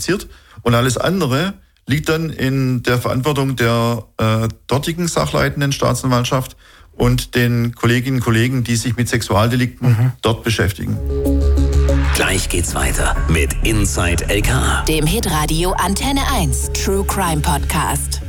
identifiziert. Und alles andere liegt dann in der Verantwortung der dortigen sachleitenden Staatsanwaltschaft und den Kolleginnen und Kollegen, die sich mit Sexualdelikten dort beschäftigen. Gleich geht's weiter mit Inside LK, dem Hitradio Antenne 1 True Crime Podcast.